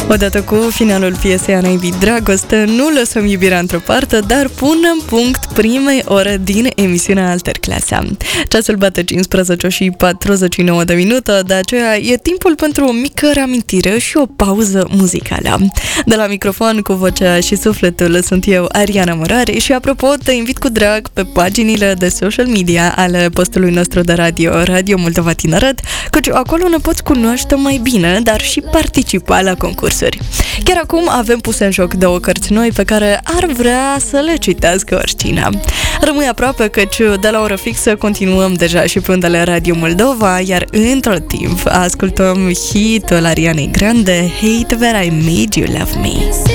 Odată cu finalul piesei A Naibii Dragoste, nu lăsăm iubirea într-o parte, dar punem punct primei ore din emisiunea Alterclasea. Ceasul bate 15 și 49 de minute, de aceea e timpul pentru o mică reamintire și o pauză muzicală. De la microfon cu vocea și sufletul sunt eu, Ariana Morari, și apropo, te invit cu drag pe paginile de social media ale postului nostru de radio, Radio Moldova Tineret, căci acolo ne poți cunoaște mai bine, dar și participa la concursuri. Chiar acum avem puse în joc două cărți noi pe care ar vrea să le citească oricine. Rămâi aproape, căci de la oră fixă continuăm deja și pe undele Radio Moldova, iar într-o timp ascultăm hitul Arianei Grande, Hate That I Made You Love Me.